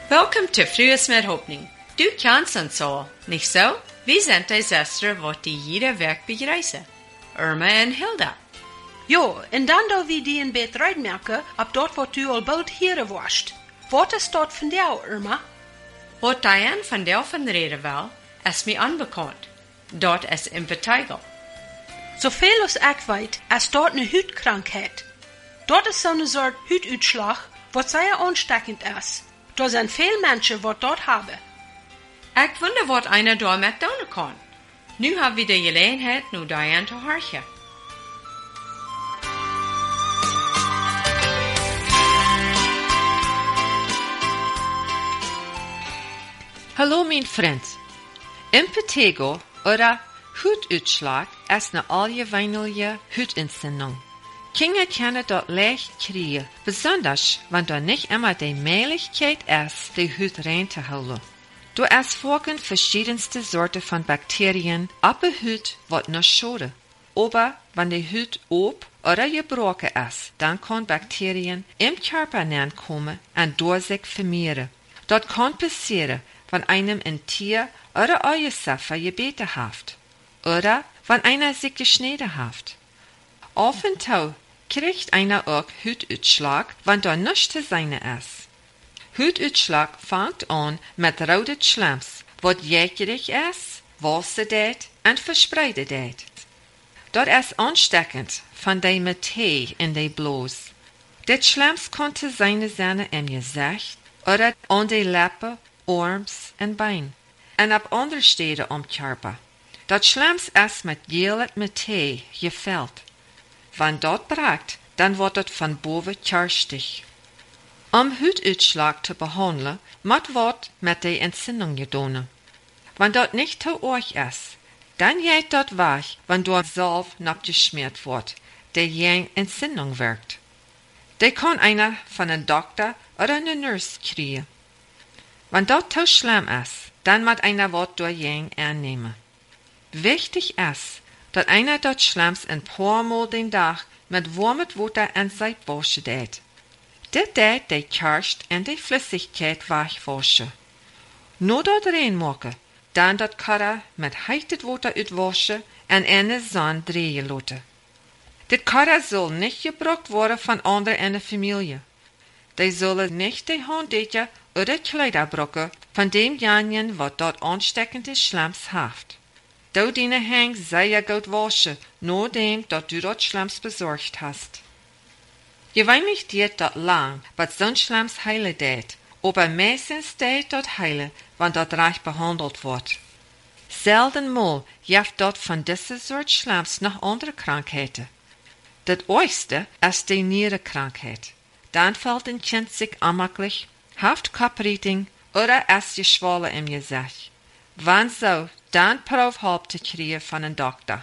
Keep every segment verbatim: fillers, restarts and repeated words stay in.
Welkom till Frues medhopning. Du kan sånt så, nicht so? Vi sind die Schwester, wat die jeder Werk begreise. Irma en Hilda. Jo, en dan do wie die in bed uitmerken, ab dort wat du al bald hier wascht. Wat is dort van jou, Irma? Wat Diane van der van reden wil, is mij onbekend. Dat is impetigo. Zoveel als ik weet, is dort een huidkrankheid. Dat is zo'n soort huiduitslag, wat zeer aansteckend is. Er zijn veel mensen wat dat hebben. Ik wonder wat einer daarmee doen kan. Nu hebben we de gelegenheid nu Diane te horen. Hallo mijn vriend. Impetigo oder Hutuitschlag ist eine allgemeine Hutentzündung. Kinder können dort leicht kriegen, besonders wenn da nicht immer die Möglichkeit ist, die Hut rein zu halten. Du es folgen verschiedenste Sorten von Bakterien ab der Hut, wat nicht schaden. Aber wenn die Hut ob oder gebrochen ist, dann kann Bakterien im Körper kommen und durch sich vermehren. Das kann passieren, wenn einem ein Tier oder euer Saffer gebeten haft. Oder wenn einer sich geschnitten haft. Auf und zu kriegt einer auch Hutuitschlag, wenn da nichts zu sein ist. Hutuitschlag fängt an mit roten Schlamms, wat jägerig ist, walsen det und verspreiden det. Dat ist ansteckend von de Tee in de Bloß. Det Schlamms konnte seine Sahne im Gesicht oder an de Lippen, Arms und Bein und ab andere Stellen am Körper. Dat Schlamms ist mit gelet mit Tee gefällt. Wenn dat bragt, dann wird het von boven karstig. Um Hutuitschlag te behandeln, moet wat met de Entzündung gedaan. Wenn dat nicht zu euch ist, dann geht dat weg, wenn dort Salve abgeschmiert wird, der gegen Entzündung wirkt. Die kann einer von einem Doktor oder einer Nurse kriegen. Wenn dat zu schlimm ist, dann moet einer wat dagegen annehmen. Wichtig ist, dat einer dat Schlamms ein paar Mal den Tag mit warmem Wasser und Seip waschen det. Dit det de Karst en de Flüssigkeit wegwaschen. No dat reinmaken, dan dat Karre mit heitet Wasser uitwaschen en in de zon drehen laten. Dit Karre soll nicht gebraucht worden von anderen in der Familie. Die sollen nicht die Handtücher oder Kleider brauchen von demjenigen, wat dort ansteckende Schlamms haft. Du deine Hänge sehr gut waschen, nachdem dat du dort Schlamms besorgt hast. Gewöhnlich geht dat lang, was sonst Schlamms heilen det, aber meistens det dat heilen, wenn dat recht behandelt wird. Selten mal jeft dat von dieser Sort Schlamms noch andere Krankheiten. Das oigste ist die Nierenkrankheit. Dann fällt ein Kind sich anmaklich, haft Kopfrieting oder ist geschwollen im Gesicht. Wann so, dann Proefhulp zu kriegen von einem Doktor.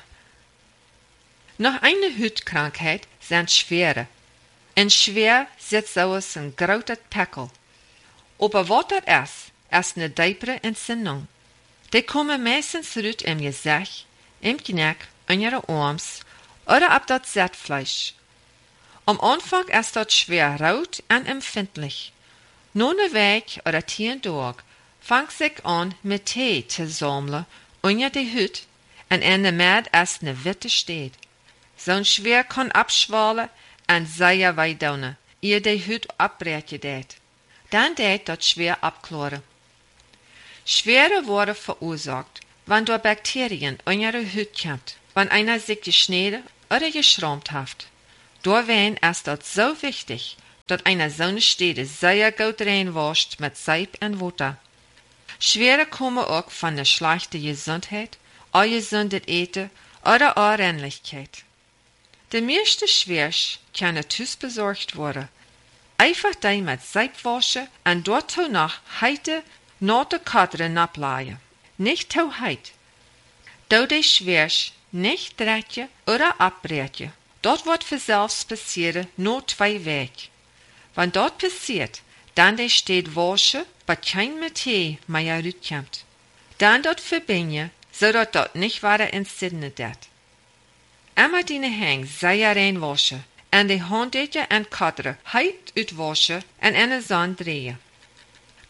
Noch eine Huutkrankheit sind schwere. En schwer sieht so aus ein großer Pickel. Aber was das ist, ist eine diepere Entzündung. Die kommen meistens raus im Gesicht, im Knie, in ihre Arms oder ab das Seitfleisch. Am Anfang ist das schwer rot und empfindlich. Nur eine Weg oder zehn Tage fängt sich an mit Tee zu sammeln unter die Haut und in der Mitte ist eine witte Steht. So ein Schwer kann abschwallen und sehr weit down, ehe die Haut abbrechen det. Dann det das Schwer abklären. Schwere werden verursacht, wenn durch Bakterien in ihre Haut kommt, wenn einer sich geschnitten oder geschrammt hat. Deswegen ist das so wichtig, dass einer so eine Stede sehr gut reinwascht mit Seip und Wasser. Schwere kommen auch von der schlechten Gesundheit, ungesundes Eten oder Unreinlichkeit. Die meisten Schwers können Tüß besorgt werden. Einfach die mit Seip waschen und dort noch heite, natte Kadren ableihen. Nicht zu heit. Da die Schwers nicht drechen oder abbrechen. Dort wird für selbst passieren nur zwei Wege. Wenn dort passiert, dann die steht waschen, bei kein Tee mehr rauskommt. Dann dort verbinden, so dass dort nicht weiter entzündet wird. Immer die Hänge sehr reinwaschen und die Handtücher und Kadre heit uitwaschen und in de zon drehen.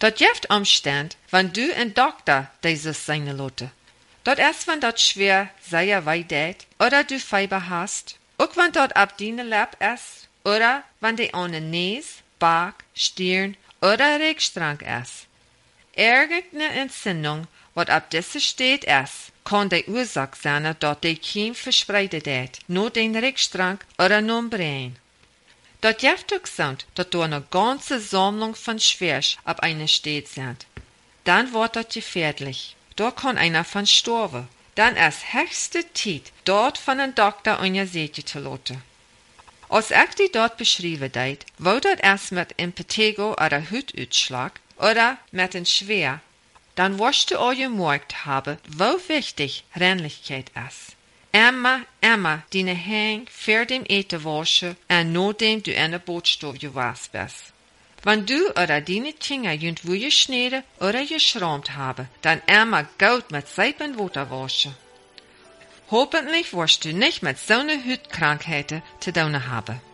Dat jeft Umstand, wenn du ein Doktor dieses seine Lotte. Dort erst wenn dat schwer sehr weit geht, oder du Fieber hast, auch wenn dort ab deine Lab ist, oder wenn die ohne Nies, Bauch, Stirn oder Regstrang ist. Irgendeine Entzündung, wat ab diese steht ist, kann die Ursache sein, dort die Kiem verspreitet hat, nur den Regstrang oder nur im Brein. Dort jeft auch sind, dass da eine ganze Sammlung von Schwersch ab einer steht sind. Dann wird dort gefährlich. Da kann einer von sterben. Dann ist höchste Zeit, dort von einem Doktor an ihr Seite zu lassen. Als ich die dort beschrieben deit, wo dort erst mit Impetigo oder Hutausschlag oder mit einem Schwer, dann wirst du auch gemerkt haben, wo wichtig Reinlichkeit ist. Immer, immer deine Hände für dem Eten waschen und nachdem du in der Bootstube gewasst bist. Wenn du oder deine Kinder irgendwo geschnitten oder geschrammt haben, dann immer gut mit Seife und Wasser waschen. Hoffentlich wirst du nicht mit so einer Hautkrankheit zu tun haben.